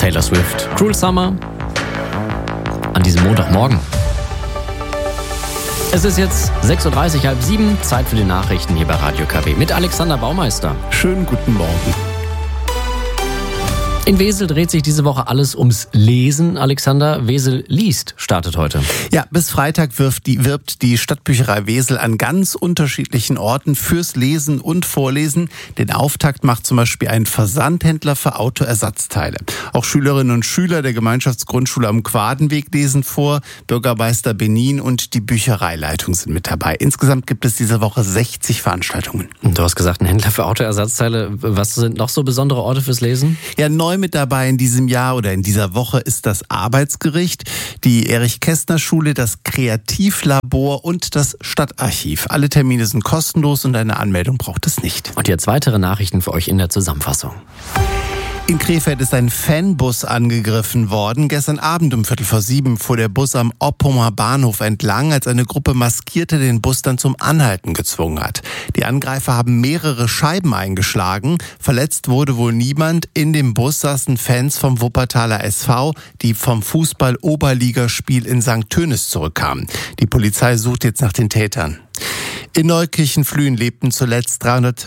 Taylor Swift, Cruel Summer an diesem Montagmorgen. Es ist jetzt 6.30 Uhr, 6:30, Zeit für die Nachrichten hier bei Radio KW mit Alexander Baumeister. Schönen guten Morgen. In Wesel dreht sich diese Woche alles ums Lesen. Alexander, Wesel liest startet heute. Ja, bis Freitag wirbt die Stadtbücherei Wesel an ganz unterschiedlichen Orten fürs Lesen und Vorlesen. Den Auftakt macht zum Beispiel ein Versandhändler für Autoersatzteile. Auch Schülerinnen und Schüler der Gemeinschaftsgrundschule am Quadenweg lesen vor. Bürgermeister Benin und die Büchereileitung sind mit dabei. Insgesamt gibt es diese Woche 60 Veranstaltungen. Du hast gesagt, ein Händler für Autoersatzteile. Was sind noch so besondere Orte fürs Lesen? Ja, neu mit dabei in diesem Jahr oder in dieser Woche ist das Arbeitsgericht, die Erich-Kästner-Schule, das Kreativlabor und das Stadtarchiv. Alle Termine sind kostenlos und eine Anmeldung braucht es nicht. Und jetzt weitere Nachrichten für euch in der Zusammenfassung. In Krefeld ist ein Fanbus angegriffen worden. Gestern Abend um 6:45 fuhr der Bus am Oppumer Bahnhof entlang, als eine Gruppe Maskierte den Bus dann zum Anhalten gezwungen hat. Die Angreifer haben mehrere Scheiben eingeschlagen. Verletzt wurde wohl niemand. In dem Bus saßen Fans vom Wuppertaler SV, die vom Fußball-Oberligaspiel in St. Tönis zurückkamen. Die Polizei sucht jetzt nach den Tätern. In Neukirchen-Flühen lebten zuletzt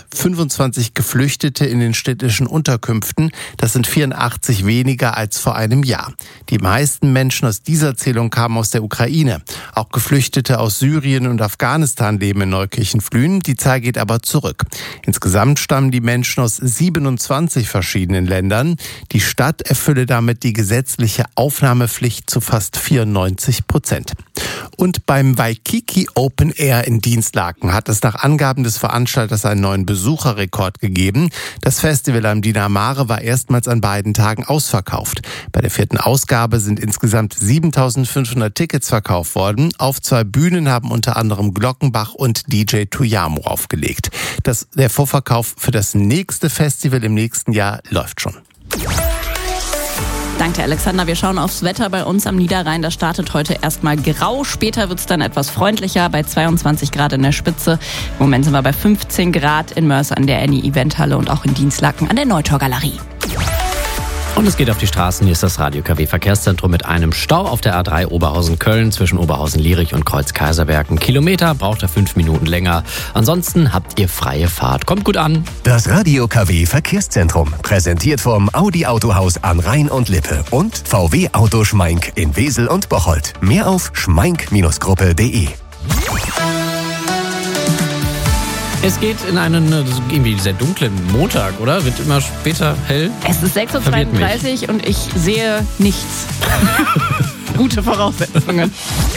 325 Geflüchtete in den städtischen Unterkünften. Das sind 84 weniger als vor einem Jahr. Die meisten Menschen aus dieser Zählung kamen aus der Ukraine. Auch Geflüchtete aus Syrien und Afghanistan leben in Neukirchen-Flühen. Die Zahl geht aber zurück. Insgesamt stammen die Menschen aus 27 verschiedenen Ländern. Die Stadt erfülle damit die gesetzliche Aufnahmepflicht zu fast 94%. Und beim Waikiki Open Air in Dienstlaken hat es nach Angaben des Veranstalters einen neuen Besucherrekord gegeben. Das Festival am Diener Mare war erstmals an beiden Tagen ausverkauft. Bei der 4. Ausgabe sind insgesamt 7.500 Tickets verkauft worden. Auf 2 Bühnen haben unter anderem Glockenbach und DJ Tuyamo aufgelegt. Der Vorverkauf für das nächste Festival im nächsten Jahr läuft schon. Danke, Alexander. Wir schauen aufs Wetter bei uns am Niederrhein. Das startet heute erstmal grau. Später wird es dann etwas freundlicher, bei 22 Grad in der Spitze. Im Moment sind wir bei 15 Grad in Mörs an der Annie-Eventhalle und auch in Dienstlaken an der Neutor-Galerie. Und es geht auf die Straßen. Hier ist das Radio KW Verkehrszentrum mit einem Stau auf der A3 Oberhausen-Köln zwischen Oberhausen-Lierich und Kreuz-Kaiserberg. 1 Kilometer, braucht er 5 Minuten länger. Ansonsten habt ihr freie Fahrt. Kommt gut an. Das Radio KW Verkehrszentrum, präsentiert vom Audi Autohaus an Rhein und Lippe und VW Auto Schmeink in Wesel und Bocholt. Mehr auf schmeink-gruppe.de. Es geht in einen irgendwie sehr dunklen Montag, oder? Wird immer später hell. Es ist 6.32 Uhr und ich sehe nichts. Gute Voraussetzungen.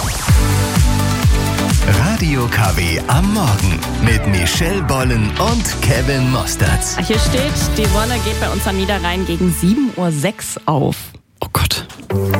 Radio KW am Morgen mit Michelle Bollen und Kevin Mosterz. Hier steht, die Sonne geht bei uns am Niederrhein gegen 7:06 Uhr auf. Oh Gott.